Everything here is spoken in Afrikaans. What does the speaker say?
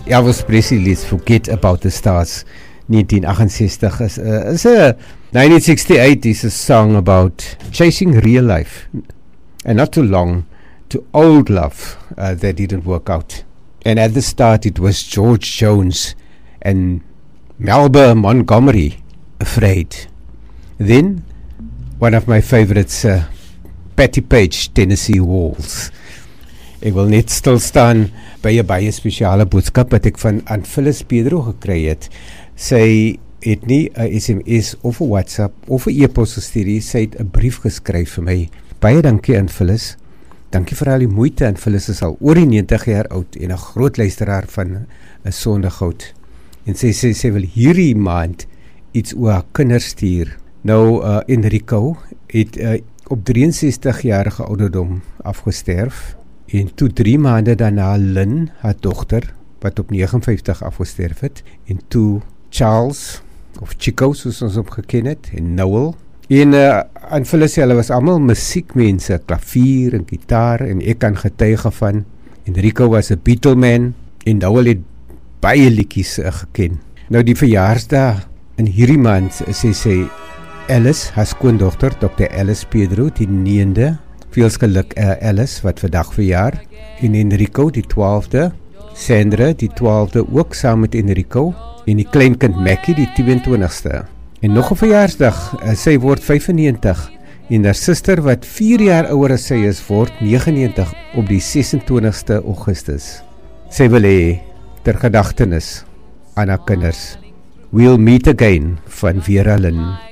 Elvis Presley, Let's Forget About the Stars, 1968 is 1968 is a song about chasing real life, and not too long to old love that didn't work out. And at the start it was George Jones and Melba Montgomery, Afraid. Then one of my favorites, Patti Page, Tennessee Waltz. Ek wil net stilstaan by 'n baie spesiale boodskap wat ek van Phyllis Pedro gekry het. Sy het nie 'n SMS of 'n WhatsApp of 'n e-pos gestuur nie, sy het 'n brief geskryf vir my. Baie dankie aan Phyllis. Dankie vir al die moeite. En Phyllis is al oor die 90 jaar oud en 'n groot luisteraar van 'n Sondergoud. En sy wil hierdie maand iets oor haar kinders stuur. Nou, Enrico het op 63-jarige ouderdom afgesterf. En toe 3 maande daarna Lynn, haar dogter, wat op 59 afgesterf het. En toe Charles, of Chico, soos ons hom geken het, en Noel. En Phyllis, hulle was allemaal musiekmense, klavier en gitaar, en ek kan getuige van. Enrico was 'n Beatleman, en Noel het baie liedjies geken. Nou die verjaarsdag in hierdie maand sê Alice, haar skoondogter, Dr. Alice Pedro, die 9de, veels geluk Alice, wat vandag verjaar, en Enrico, die 12de, Sandra, die 12de, ook saam met Enrico, en die kleinkind Mackie, die 22ste. En nog 'n verjaarsdag, sy word 95, en haar suster, wat 4 jaar ouer as sy is, word 99 op die 26ste Augustus. Sy wil hê, ter gedagtenis aan haar kinders, We'll Meet Again van Vera Lynn.